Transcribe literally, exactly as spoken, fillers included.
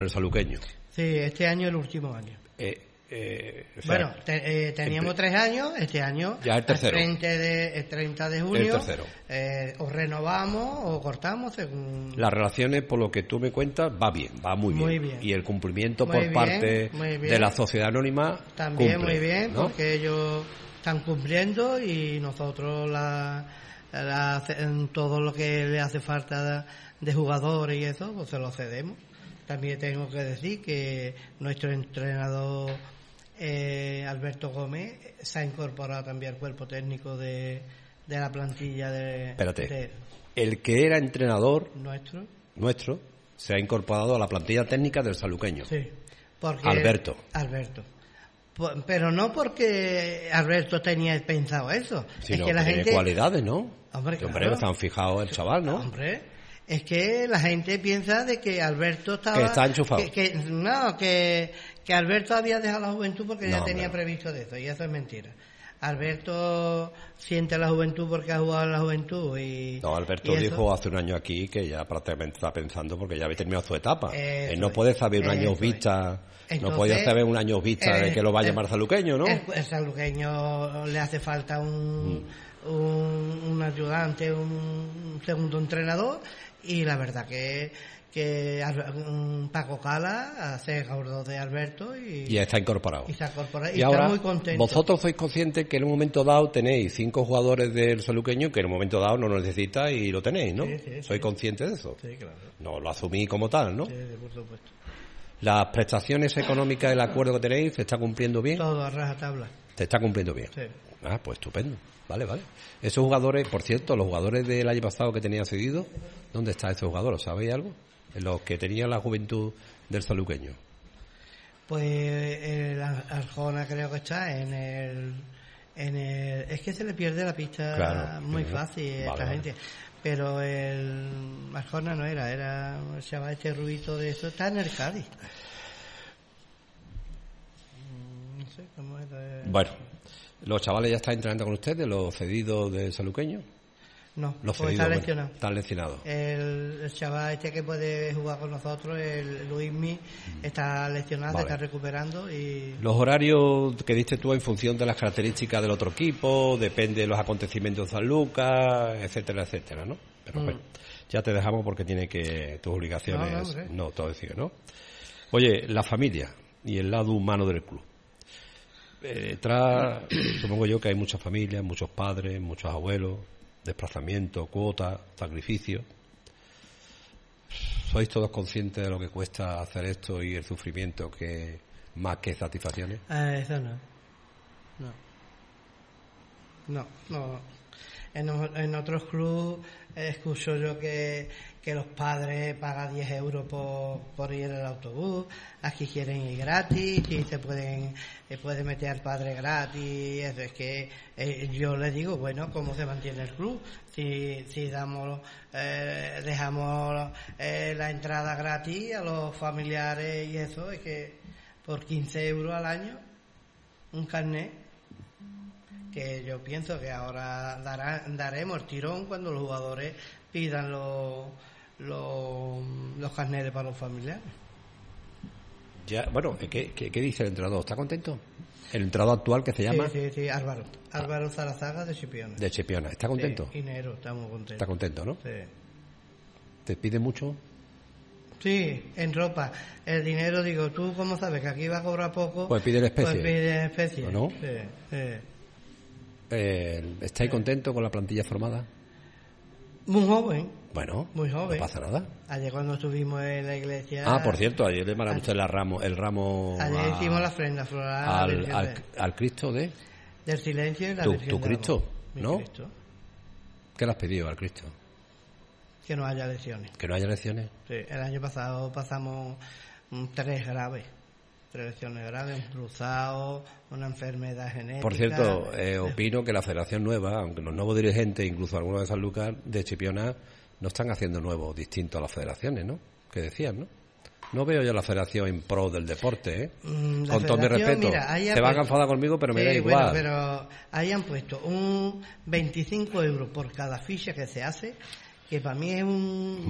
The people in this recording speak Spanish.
el saluqueño. Sí, este año es el último año. Eh, eh, o sea, bueno, te, eh, teníamos tres años, este año, ya el tercero. El treinta de, el treinta de junio, el tercero. Eh, o renovamos o cortamos según... Las relaciones, por lo que tú me cuentas, va bien, va muy bien. Muy bien. Y el cumplimiento Muy por bien, parte muy bien. de la sociedad anónima también cumple, muy bien, ¿no? porque ellos están cumpliendo y nosotros la, la, en todo lo que le hace falta de, de jugadores y eso, pues se lo cedemos. También tengo que decir que nuestro entrenador eh, Alberto Gómez se ha incorporado también al cuerpo técnico de, de la plantilla de, Espérate, de el que era entrenador nuestro nuestro se ha incorporado a la plantilla técnica del saluqueño. sí, porque Alberto. Alberto. Pero no porque Alberto tenía pensado eso. Sino es que la tiene gente... cualidades, ¿no? Hombre, Que, hombre, claro. están fijados el chaval, ¿no? Hombre, es que la gente piensa de que Alberto estaba... Que está enchufado. Que, que- no, que, que Alberto había dejado la juventud porque No, ya tenía hombre. previsto de eso, y eso es mentira. Alberto siente la juventud porque ha jugado en la juventud y... No, Alberto y eso- dijo hace un año aquí que ya prácticamente está pensando porque ya había terminado su etapa. Eso Él no es, puede saber un eso año es. vista, no Entonces, podía saber un año vista de eh, que lo va a el- llamar saluqueño, ¿no? El, el saluqueño le hace falta un, Mm. un, un ayudante, un segundo entrenador, y la verdad que que Al- un Paco Cala hace gordo de Alberto y, Y está incorporado. y se incorpora y, Y está ahora, muy contento. vosotros sois conscientes que en un momento dado tenéis cinco jugadores del saluqueño que en un momento dado no lo necesitáis y lo tenéis, ¿no? Sí, sí, sí. ¿Sois conscientes de eso? Sí, claro. No lo asumí como tal, ¿no? Sí, sí, por supuesto. Las prestaciones económicas del acuerdo que tenéis, ¿se está cumpliendo bien? Todo a rajatabla. Se está cumpliendo bien. Sí. Ah, pues estupendo. Vale, vale. Esos jugadores, por cierto, los jugadores del año pasado que tenía cedido, ¿dónde están esos jugadores? ¿Sabéis algo? En los que tenían la juventud del saluqueño. Pues el Ar- Arjona creo que está en el, en el... Es que se le pierde la pista Claro, muy claro. fácil a Vale, esta vale. gente. Pero el Arjona no era, era el chaval este rubito de eso, está en el Cádiz. Mm, No sé cómo era. Bueno, ¿los chavales ya están entrenando con ustedes, los cedidos del saluqueño? No, Los pues cedidos, está bueno, lesionado. están lesionados. El, el chaval este que puede jugar con nosotros, el Luismi, está lesionado, Vale. está recuperando y... Los horarios que diste tú en función de las características del otro equipo, depende de los acontecimientos de San Lucas, etcétera, etcétera, ¿no? Pero Mm. bueno, ya te dejamos porque tiene que tus obligaciones, No, no, hombre. no, todo decir, ¿no? Oye, la familia y el lado humano del club. Eh, tras, supongo yo que hay muchas familias, muchos padres, muchos abuelos, desplazamiento, cuota, sacrificio. ¿Sois todos conscientes de lo que cuesta hacer esto y el sufrimiento que más que satisfacciones? Ah, eso no. No. No, no. En, o- en otros clubes eh, escucho yo que, que los padres pagan diez euros por, por ir al autobús, aquí quieren ir gratis y se pueden eh, puede meter al padre gratis. Eso es que eh, yo les digo, bueno, ¿cómo se mantiene el club? Si, si damos eh, dejamos eh, la entrada gratis a los familiares y eso, es que por quince euros al año un carnet, que yo pienso que ahora dará, daremos el tirón cuando los jugadores pidan los los, los carnets para los familiares. Ya, bueno, ¿qué, qué, qué dice el entrenador? ¿Está contento? El entrenador actual que se llama Sí, sí, sí, Álvaro. Álvaro Zarazaga de Chipiona. de Chipiona. ¿Está contento? Sí, y Nero, estamos contentos. Está contento, ¿no? Sí. ¿Te pide mucho? Sí, en ropa. El dinero, digo, ¿tú cómo sabes que aquí va a cobrar poco? Pues pide en especie. Pues pide en especie. ¿O no? Sí, sí. Eh, ¿Estáis contentos con la plantilla formada? Muy joven, Bueno, muy joven. no pasa nada. Ayer cuando estuvimos en la iglesia... Ah, por cierto, ayer le mandaron usted la ramo, el ramo Ayer a- hicimos la ofrenda floral a la al, Virgen al, de- al Cristo de... del silencio y la Tu- Virgen tu del Cristo, Amor. Mi ¿no? Cristo. ¿Qué le has pedido al Cristo? Que no haya lesiones. ¿Que no haya lesiones? Sí, el año pasado pasamos mm, tres graves. Tres lesiones graves, un cruzado, una enfermedad genética. Por cierto, eh, opino que la Federación Nueva, aunque los nuevos dirigentes, incluso algunos de San Lucas, de Chipiona, no están haciendo nuevos distintos a las federaciones, ¿no? Que decían, ¿no? No veo yo la Federación en pro del deporte, ¿eh? Mm, la Con todo mi federación, respeto. mira, ahí ha Se van a puesto- enfadar conmigo, pero me Sí, da bueno, igual. pero ahí han puesto un veinticinco euros por cada ficha que se hace, que para mí es un,